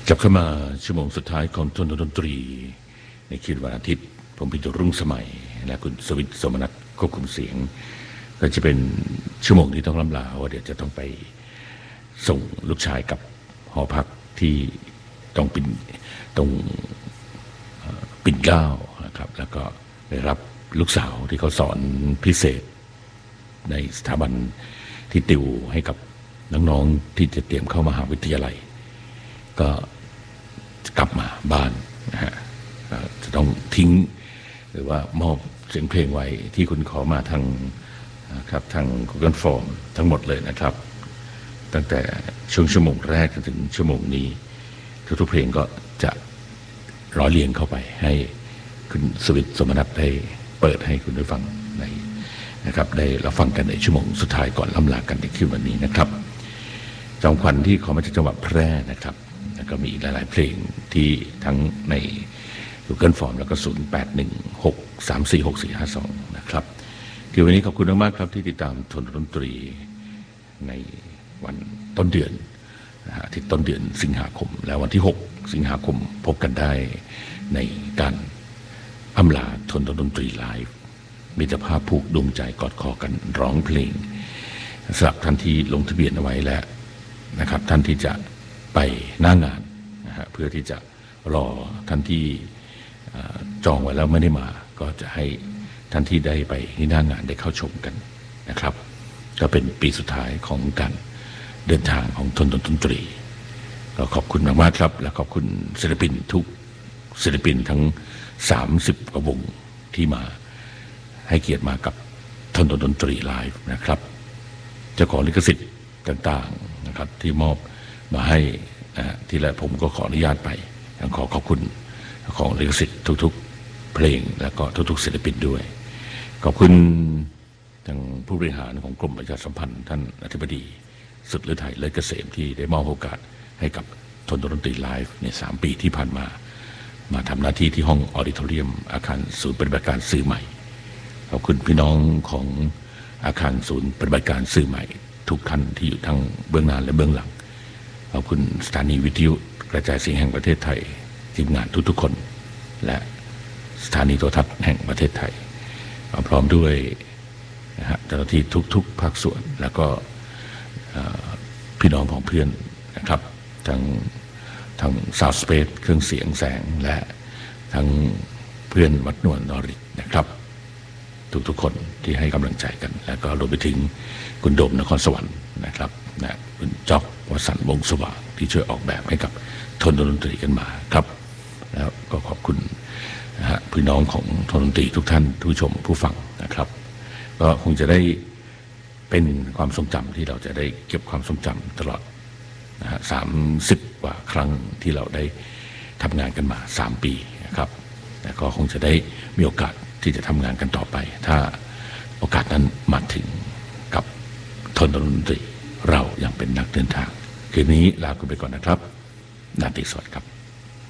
กลับเข้ามาชั่วโมงสุดท้ายของทนดนตรีในคืนวันอาทิตย์ผมพิจรุ่งสมัยและคุณสวิทย์สมนัสควบคุมเสียงก็จะเป็นชั่วโมงที่ต้องล่ำลาว่าเดี๋ยวจะต้องไปส่งลูกชายกับหอพักที่ต้องปิ่นเกล้านะครับแล้วก็ได้รับลูกสาวที่เขาสอนพิเศษในสถาบันที่ติวให้กับน้องๆที่จะเตรียมเข้ามหาวิทยาลัยก็กลับมาบ้านนะฮะจะต้องทิ้งหรือว่ามอบเสียงเพลงไว้ที่คุณขอมาทาง Google Form ทั้งหมดเลยนะครับตั้งแต่ชั่วโมงแรกจนถึงชั่วโมงนี้ทุกเพลงก็จะร้อยเรียงเข้าไปให้คุณสวิทย์สมนัสได้เปิดให้คุณได้ฟังในนะครับได้รับฟังกันในชั่วโมงสุดท้ายก่อนล่ำลากันในคืนวันนี้นะครับจอมขวัญที่ขอมาจากจังหวัดแพร่นะครับแล้วก็มีอีกหลายๆเพลงที่ทั้งใน Google Form แล้วก็0816346452นะครับคือวันนี้ขอบคุณมากๆครับที่ติดตามทนดนตรีในวันต้นเดือนอาทิตย์ต้นเดือนสิงหาคมแล้ววันที่6สิงหาคมพบกันได้ในการอำลาทนดนตรีไลฟ์มิตรภาพผูกดวงใจกอดคอกันร้องเพลงสำหรับท่านที่ลงทะเบียนเอาไว้แล้วนะครับท่านที่จะไปหน้างานนะฮะเพื่อที่จะรอท่านที่จองไว้แล้วไม่ได้มาก็จะให้ท่านที่ได้ไปที่หน้างานได้เข้าชมกันนะครับก็เป็นปีสุดท้ายของการเดินทางของทนดนตรีก็ขอบคุณมากๆครับและขอบคุณศิลปินทุกศิลปินทั้ง30กว่าวงที่มาให้เกียรติมากับทนดนตรีไลฟ์นะครับเจ้าของลิขสิทธิ์ต่างๆนะครับที่มอบมาให้ทีละผมก็ขออนุญาตไปขอขอบคุณของลิขสิทธิ์ทุกๆเพลงแล้วก็ทุกๆศิลปินด้วยขอบคุณทางผู้บริหารของกรมประชาสัมพันธ์ท่านอธิบดีสุดฤทัยเลิศเกษมที่ได้มอบโอกาสให้กับทนดนตรีไลฟ์ใน3 ปีที่ผ่านมาทำหน้าที่ที่ห้องออดิทอเรียมอาคารศูนย์ปฏิบัติการสื่อใหม่ขอบคุณพี่น้องของอาคารศูนย์ปฏิบัติการสื่อใหม่ทุกท่านที่อยู่ทั้งเบื้องหน้าและเบื้องหลังขอบคุณสถานีวิทยุกระจายเสียงแห่งประเทศไทยทีมงานทุกๆคนและสถานีโทรทัศน์แห่งประเทศไทยพร้อมด้วยเจ้าหน้าที่ทุกภาคส่วนแล้วก็พี่น้องของเพื่อนนะครับทั้งซาวด์สเปซเครื่องเสียงแสงและทั้งเพื่อนวัดนวลนอริกนะครับทุกคนที่ให้กำลังใจกันแล้วก็รวมไปถึงคุณโดมนครสวรรค์นะครับคุณจ๊อกวสันต์วงศ์สว่างที่ช่วยออกแบบให้กับทนดนตรีกันมาครับแล้วก็ขอบคุณพี่น้องของทนดนตรีทุกท่านผู้ชมผู้ฟังนะครับก็คงจะได้เป็นความทรงจำที่เราจะได้เก็บความทรงจำตลอด30 กว่าครั้งที่เราได้ทำงานกันมา3 ปีนะครับแล้วก็คงจะได้มีโอกาสที่จะทำงานกันต่อไปถ้าโอกาสนั้นมาถึงกับทนดนตรีเรายังเป็นนักเดินทางคืนนี้ลาคุณไปก่อนนะครับราตรีสวัสดิ์ครับ